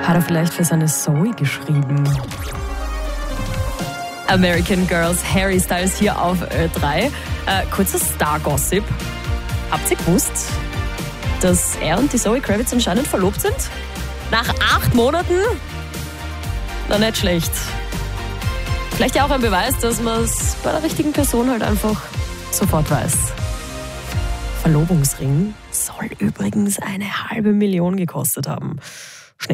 Hat er vielleicht für seine Zoe geschrieben? American Girls, Harry Styles hier auf Ö3. Kurzer Star-Gossip. Habt ihr gewusst, dass er und die Zoe Kravitz anscheinend verlobt sind? Nach 8 Monaten? Na, nicht schlecht. Vielleicht ja auch ein Beweis, dass man es bei der richtigen Person halt einfach sofort weiß. Verlobungsring soll übrigens 500.000 gekostet haben.